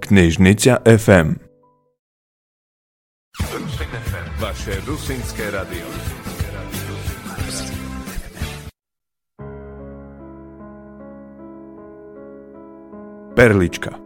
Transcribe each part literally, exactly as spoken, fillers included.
Knižnica ef em. Vaše rusínske radio. Perlička.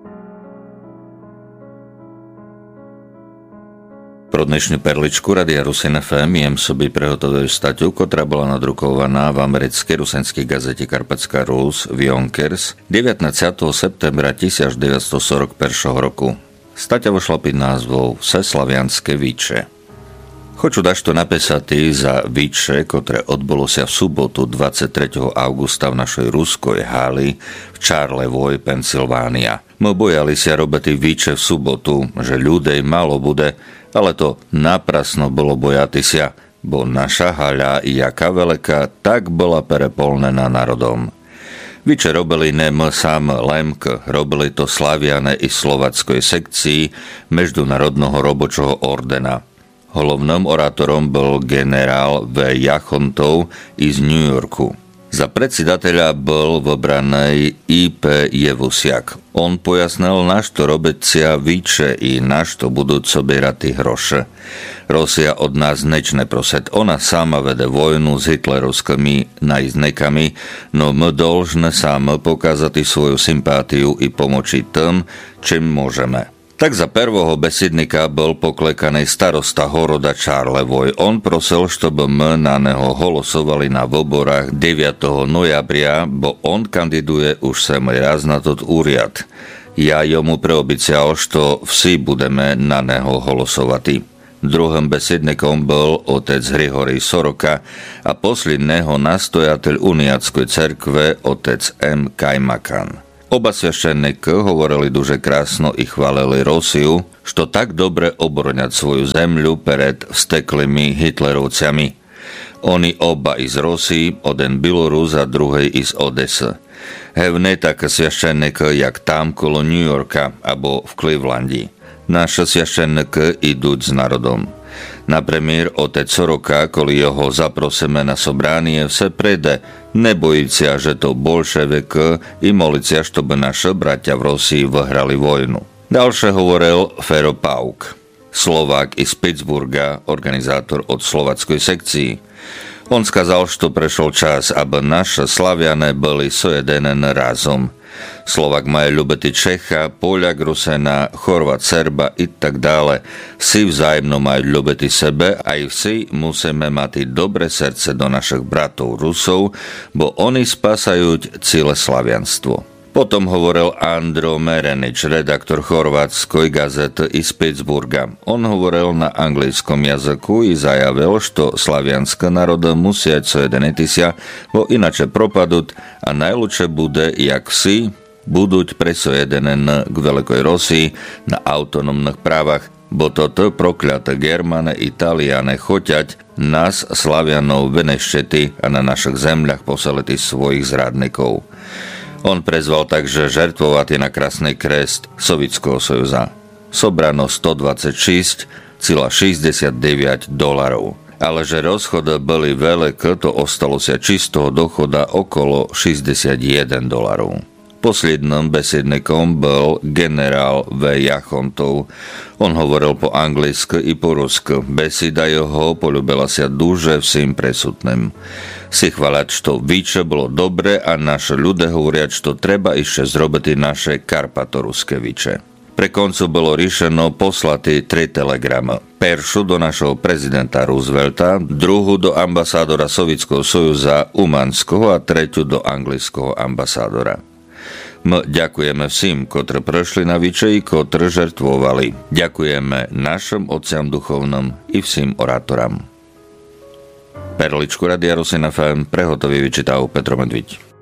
Pro dnešnú perličku Radia Rusin ef em jem собі приготовив статтю, котра була надрукована в американській русинській газеті «Карпатська Рус» в Йонкерс devätnásťeho septembra devätnásťstoštyridsaťjeden roku. Стаття вийшла під назвою «Всеславянське віче». Хочу dašto napísať za výče, ktoré odbolo sa v sobotu dvadsiateho tretieho augusta v našej ruskoj hali v Charlevoix, Pensylvánia. My bojali sa robiť výče v sobotu, že ľudej malo bude, ale to naprasno bolo bojati sa, bo naša haľa, jaká veľká, tak bola prepolnená národom. Výče robili ne my sám Lemk, robili to Slaviane i slovackoj sekcii Međunarodného robočoho ordena. Hlavným orátorom bol generál V. Jachontov iz New Yorku. Za predsedateľa bol vybraný í pé Jevusiak. On pojasnil, našto robicia výče i našto budú sobierati hroše. Rosia od nás nečne proset. Ona sama vede vojnu s hitlerovskými najznekami, no my dolžne sami pokazati svoju sympátiu i pomoči tým, čím môžeme. Tak za prvého besednika bol poklekaný starosta horoda Charlevoix. On prosil, чтобы my na neho holosovali na voborách deviateho noября, bo on kandiduje už sem raz na tot úriad. Ja jomu preobicial, što vsi budeme na neho holosovati. Druhým besednikom bol otec Hrihory Soroka a posledného nastojateľ Uniatskoj cerkve otec M. Kajmakan. Oba sveštenníky hovorili duže krásno i chválili Rosiu, što tak dobre obrňať svoju zemľu pred vsteklými Hitlerovcami. Oni oba iz Rosii, один Білорус a druhý iz Odesy. Hevne také sveštenníky, jak tam kolo New Yorka, abo v Clevelandi. Naše sveštenníky idúť s národom. Napríklad otec Soroka, koli jeho zaprosíme na sobránie, vse prede, nebojiť sa, že to bolševik i moliť sa, чтобы naše bratia v Rosii vyhrali vojnu. Ďalšie hovoril Fero Pauk, Slovák iz Pittsburgha, organizátor od slovackej sekcii. On skazal, že prešol čas, aby naše Slaviane boli sojedenen razom. Slovak majú ľubiti Čecha, Poľak Rusena, Chorvat Serba i tak dále. Vsi vzájemno majú ľubiti sebe a i vsi musíme mať dobre srdce do našich bratov Rusov, bo oni spasajú celé slavianstvo. Potom hovoril Andro Merenič, redaktor chorvátskoj gazety iz Pittsburgha. On hovoril na anglickom jazyku i zajavil, što slavianské národy musia sojediniti sa, bo inače propadуть, a najlepšie bude, jak vsi buduť presojedené k Veľkej Rosii na autonómnych právach, bo toto prokľaté Germane i Taliane choťať nás, Slavianov, vynešťati a na našich zemľach poseliti svojich zradníkov. On prezval takže žertvovať na krásny krest Sovietského sojuza. Sobrano stodvadsaťšesť celá šesťdesiatdeväť dolarov. Ale že rozchody boli veľké, to ostalo sa čistého dochoda okolo šesťdesiatjeden dolarov. Posledným besednikom bol generál V. Jachontov. On hovoril po anglicky i po rusky. Beseda jeho poľúbila sa duže vsím presutným. Si chváľať, što výče bolo dobre a naše ľudia hovoriať, što treba ešte zrobiť naše karpatoruské výče. Pre koncu bolo riešeno poslati tri telegramy. Peršu do našeho prezidenta Roosevelta, druhú do ambasádora Sovietského sojuza Umanského a tretiu do anglického ambasádora. My ďakujeme všim, ktorí prešli na výčej, ktorí žertvovali. Ďakujeme našim otcom duchovnom i všim orátoram. Perličku Radia Rusin ef em prehotový vyčítal Petro Medviť.